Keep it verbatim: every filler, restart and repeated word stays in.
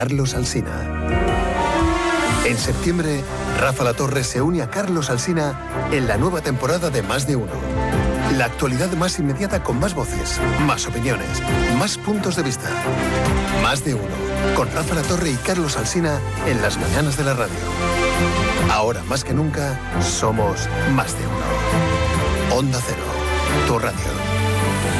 Carlos Alsina. En septiembre, Rafa Latorre se une a Carlos Alsina en la nueva temporada de Más de Uno. La actualidad más inmediata con más voces, más opiniones, más puntos de vista. Más de Uno, con Rafa Latorre y Carlos Alsina en las mañanas de la radio. Ahora más que nunca, somos Más de Uno. Onda Cero, tu radio.